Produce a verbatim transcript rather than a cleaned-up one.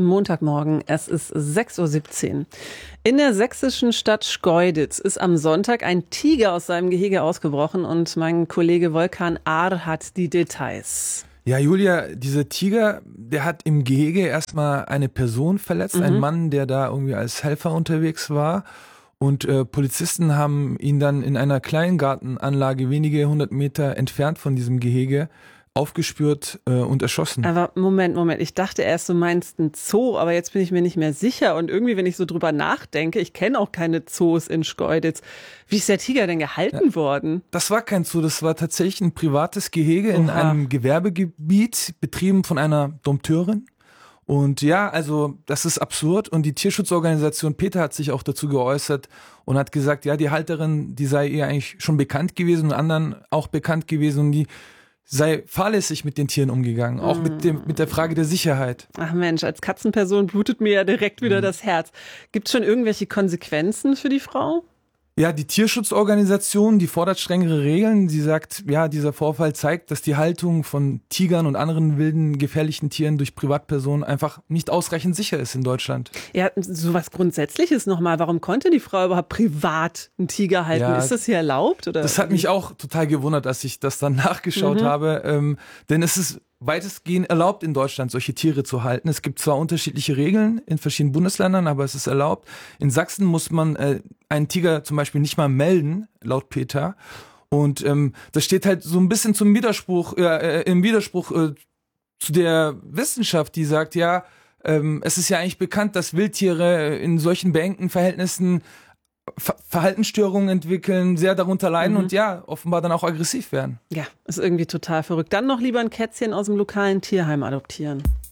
Montagmorgen, es ist sechs Uhr siebzehn. In der sächsischen Stadt Schkeuditz ist am Sonntag ein Tiger aus seinem Gehege ausgebrochen und mein Kollege Volkan Ahr hat die Details. Ja, Julia, dieser Tiger, der hat im Gehege erstmal eine Person verletzt, mhm. einen Mann, der da irgendwie als Helfer unterwegs war. Und äh, Polizisten haben ihn dann in einer Kleingartenanlage wenige hundert Meter entfernt von diesem Gehege aufgespürt äh, und erschossen. Aber Moment, Moment, ich dachte erst, du meinst ein Zoo, aber jetzt bin ich mir nicht mehr sicher. Und irgendwie, wenn ich so drüber nachdenke, ich kenne auch keine Zoos in Schkeuditz. Wie ist der Tiger denn gehalten ja, worden? Das war kein Zoo, das war tatsächlich ein privates Gehege Oha. in einem Gewerbegebiet, betrieben von einer Dompteurin. Und ja, also das ist absurd und die Tierschutzorganisation PETA hat sich auch dazu geäußert und hat gesagt, ja, die Halterin, die sei ihr eigentlich schon bekannt gewesen und anderen auch bekannt gewesen und die sei fahrlässig mit den Tieren umgegangen, auch mm. mit dem mit der Frage der Sicherheit. Ach Mensch, als Katzenperson blutet mir ja direkt wieder mm. das Herz. Gibt es schon irgendwelche Konsequenzen für die Frau? Ja, die Tierschutzorganisation, die fordert strengere Regeln. Sie sagt, ja, dieser Vorfall zeigt, dass die Haltung von Tigern und anderen wilden, gefährlichen Tieren durch Privatpersonen einfach nicht ausreichend sicher ist in Deutschland. Ja, sowas Grundsätzliches nochmal. Warum konnte die Frau überhaupt privat einen Tiger halten? Ja, ist das hier erlaubt? Oder? Das hat mich auch total gewundert, als ich das dann nachgeschaut mhm. habe. Ähm, denn es ist weitestgehend erlaubt in Deutschland, solche Tiere zu halten. Es gibt zwar unterschiedliche Regeln in verschiedenen Bundesländern, aber es ist erlaubt. In Sachsen muss man äh, einen Tiger zum Beispiel nicht mal melden, laut PETA. Und ähm, das steht halt so ein bisschen zum Widerspruch, äh, im Widerspruch äh, zu der Wissenschaft, die sagt, ja, ähm, es ist ja eigentlich bekannt, dass Wildtiere in solchen beengten Verhältnissen Ver- Verhaltensstörungen entwickeln, sehr darunter leiden mhm. und ja, offenbar dann auch aggressiv werden. Ja, ist irgendwie total verrückt. Dann noch lieber ein Kätzchen aus dem lokalen Tierheim adoptieren.